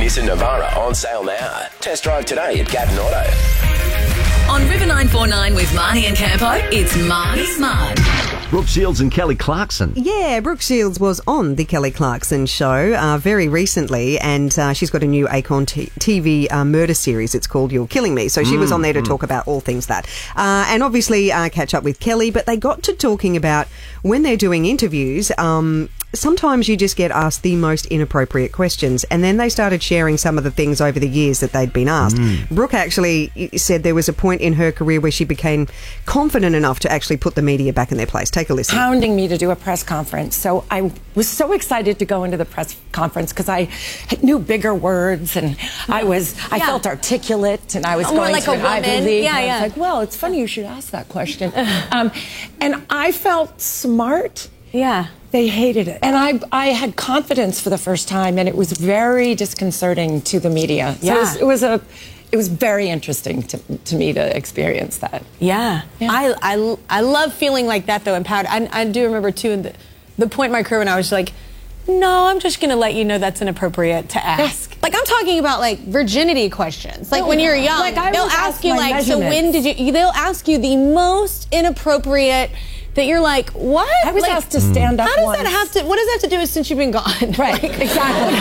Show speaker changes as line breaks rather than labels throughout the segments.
Nissan Navara on sale now. Test drive today at Gatton Auto.
On River 949 with Marnie and Campo, it's Marnie's Mud.
Brooke Shields and Kelly Clarkson.
Yeah, Brooke Shields was on the Kelly Clarkson show very recently, and she's got a new Acorn TV murder series. It's called You're Killing Me. So she was on there to talk about all things that. And obviously catch up with Kelly, but they got to talking about when they're doing interviews, sometimes you just get asked the most inappropriate questions, and then they started sharing some of the things over the years that they'd been asked. Brooke actually said there was a point in her career where she became confident enough to actually put the media back in their place. Take a listen.
Hounding me to do a press conference. So I was so excited to go into the press conference because I knew bigger words, and I felt articulate, and I was going
like
to
a
an
woman.
Ivy League.
Yeah,
and
yeah.
I was like, well, it's funny you should ask that question. And I felt smart.
Yeah.
They hated it. And I had confidence for the first time, and it was very disconcerting to the media. So
Yeah.
it was very interesting to me to experience that.
Yeah. I love feeling like that, though, empowered. I do remember, too, the point in my career when I was like, no, I'm just going to let you know that's inappropriate to ask. Like, I'm talking about, like, virginity questions. Like, when you're young,
Like, I
they'll
was
ask
asked
you,
my
like, so when did you... They'll ask you the most inappropriate... that you're like, what?
I was
like,
asked to stand up
How does
once.
that have to... What does that have to do with since you've been gone?
Right, exactly.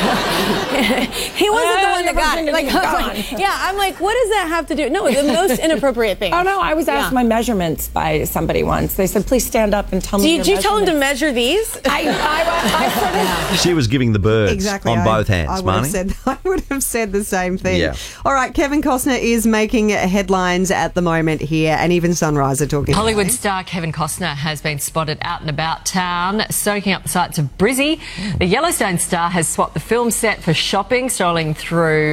He wasn't the one that got it. Like, yeah, I'm like, what does that have to do? No, the most inappropriate thing.
Oh, no, I was asked my measurements by somebody once. They said, please stand up and tell me your
Did you tell him to
measurements.
measure these?
I sort of...
She was giving the birds
Exactly.
on both hands,
I would have said the same thing.
Yeah.
All right, Kevin Costner is making headlines at the moment here, and even Sunrise are talking
Hollywood
about it.
star Kevin Costner has been spotted out and about town, soaking up the sights of Brizzy. The Yellowstone star has swapped the film set for shopping, strolling through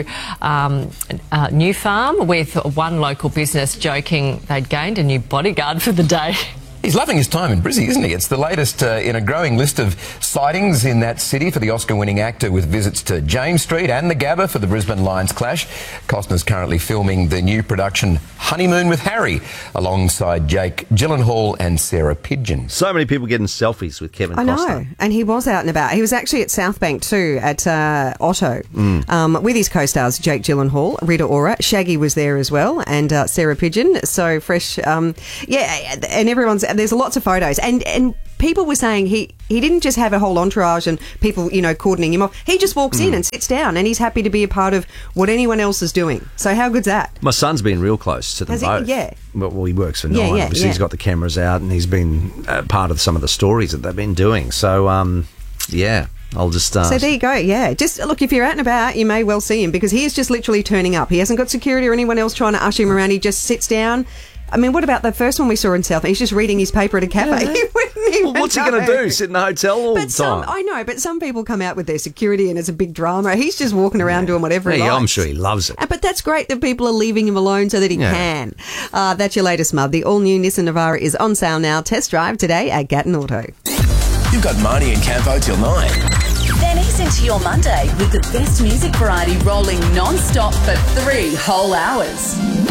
New Farm, with one local business joking they'd gained a new bodyguard for the day.
He's loving his time in Brizzy, isn't he? It's the latest in a growing list of sightings in that city for the Oscar-winning actor, with visits to James Street and the Gabba for the Brisbane Lions clash. Costner's currently filming the new production Honeymoon with Harry alongside Jake Gyllenhaal and Sarah Pidgeon.
So many people getting selfies with Kevin
I
Costner.
know, and he was out and about. He was actually at Southbank too, at Otto, with his co-stars Jake Gyllenhaal, Rita Ora, Shaggy was there as well, and Sarah Pidgeon. So fresh, and there's lots of photos, and people were saying he didn't just have a whole entourage and people, cordoning him off. He just walks in and sits down, and he's happy to be a part of what anyone else is doing. So how good's that?
My son's been real close to them
Has he?
both.
Yeah.
Well, he works for Nine. Obviously,
yeah.
he's got the cameras out, and he's been part of some of the stories that they've been doing. So, yeah, I'll just...
So there you go, yeah. Just look, if you're out and about, you may well see him, because he is just literally turning up. He hasn't got security or anyone else trying to usher him around. He just sits down. I mean, what about the first one we saw in South? He's just reading his paper at a cafe. He wouldn't even
Well, what's he going to do? Sit in a hotel all the time?
I know, but some people come out with their security and it's a big drama. He's just walking around doing whatever he likes.
I'm sure he loves it.
But that's great that people are leaving him alone so that he can. That's your latest mud. The all-new Nissan Navara is on sale now. Test drive today at Gatton Auto.
You've got Marnie and Campo till 9.
Then ease into your Monday with the best music variety rolling non-stop for 3 whole hours.